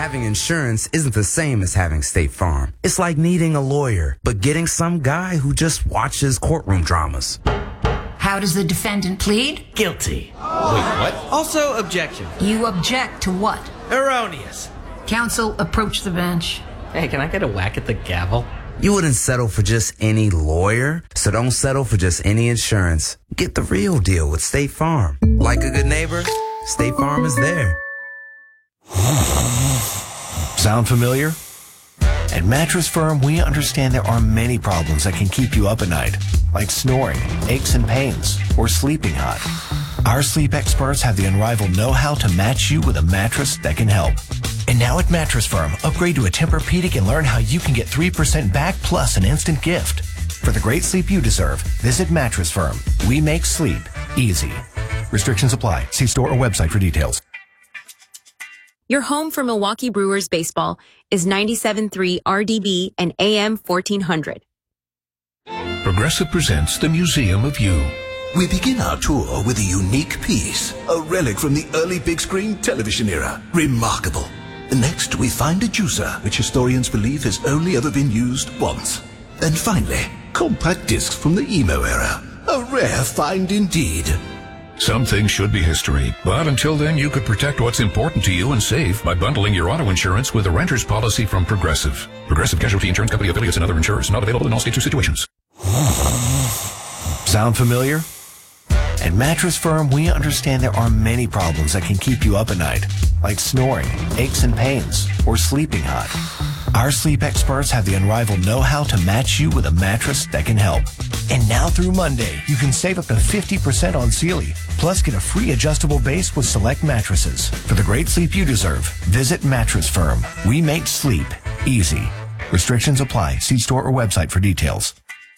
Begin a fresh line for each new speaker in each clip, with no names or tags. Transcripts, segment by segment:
Having insurance isn't the same as having State Farm. It's like needing a lawyer, but getting some guy who just watches courtroom dramas.
How does the defendant plead?
Guilty. Wait, what? Also, objection.
You object to what?
Erroneous.
Counsel, approach the bench.
Hey, can I get a whack at the gavel?
You wouldn't settle for just any lawyer, so don't settle for just any insurance. Get the real deal with State Farm. Like a good neighbor, State Farm is there.
Sound familiar? At Mattress Firm, we understand there are many problems that can keep you up at night, like snoring, aches and pains, or sleeping hot. Our sleep experts have the unrivaled know-how to match you with a mattress that can help. And now at Mattress Firm, upgrade to a Tempur-Pedic and learn how you can get 3% back plus an instant gift. For the great sleep you deserve, visit Mattress Firm. We make sleep easy. Restrictions apply. See store or website for details.
Your home for Milwaukee Brewers baseball is 97.3 RDB and AM 1400.
Progressive presents the Museum of You.
We begin our tour with a unique piece, a relic from the early big screen television era. Remarkable. Next, we find a juicer, which historians believe has only ever been used once. And finally, compact discs from the emo era. A rare find indeed.
Some things should be history, but until then you could protect what's important to you and save by bundling your auto insurance with a renter's policy from Progressive. Progressive Casualty Insurance Company affiliates and other insurers. Not available in all states or situations.
Sound familiar? At Mattress Firm, we understand there are many problems that can keep you up at night, like snoring, aches and pains, or sleeping hot. Our sleep experts have the unrivaled know-how to match you with a mattress that can help. And now through Monday, you can save up to 50% on Sealy, plus get a free adjustable base with select mattresses. For the great sleep you deserve, visit Mattress Firm. We make sleep easy. Restrictions apply. See store or website for details.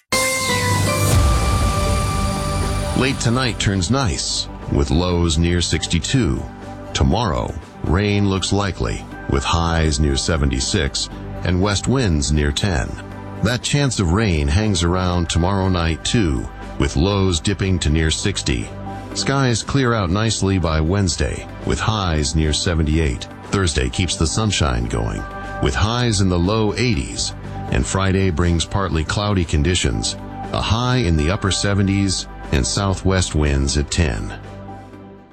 Late tonight turns nice, with lows near 62. Tomorrow, rain looks likely, with highs near 76 and west winds near 10. That chance of rain hangs around tomorrow night too, with lows dipping to near 60. Skies clear out nicely by Wednesday, with highs near 78. Thursday keeps the sunshine going, with highs in the low 80s, and Friday brings partly cloudy conditions, a high in the upper 70s, and southwest winds at 10.